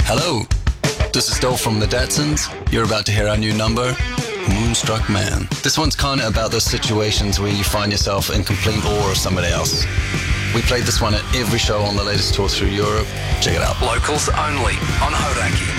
Hello, this is Dole from the Datsuns. You're about to hear our new number, Moonstruck Man. This one's kind of about those situations where you find yourself in complete awe of somebody else. We played this one at every show on the latest tour through Europe. Check it out. Locals only on Hodaki.